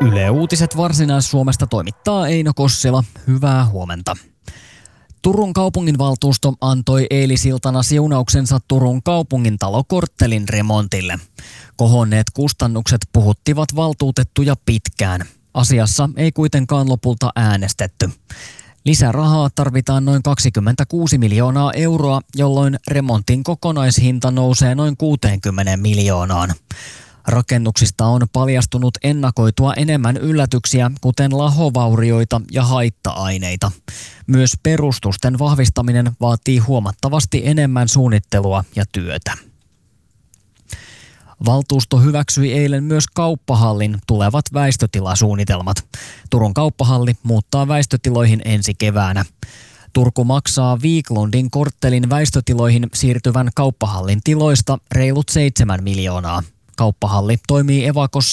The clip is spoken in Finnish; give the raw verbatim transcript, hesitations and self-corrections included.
Yle Uutiset Varsinais-Suomesta toimittaa Eino Kossila. Hyvää huomenta. Turun kaupunginvaltuusto antoi eilisiltana siunauksensa Turun kaupungin talokorttelin remontille. Kohonneet kustannukset puhuttivat valtuutettuja pitkään. Asiassa ei kuitenkaan lopulta äänestetty. Lisärahaa tarvitaan noin kaksikymmentäkuusi miljoonaa euroa, jolloin remontin kokonaishinta nousee noin kuusikymmentä miljoonaan. Rakennuksista on paljastunut ennakoitua enemmän yllätyksiä, kuten lahovaurioita ja haitta-aineita. Myös perustusten vahvistaminen vaatii huomattavasti enemmän suunnittelua ja työtä. Valtuusto hyväksyi eilen myös kauppahallin tulevat väistötilasuunnitelmat. Turun kauppahalli muuttaa väistötiloihin ensi keväänä. Turku maksaa Viiklundin korttelin väistötiloihin siirtyvän kauppahallin tiloista reilut seitsemän miljoonaa. Kauppahalli toimii evakossa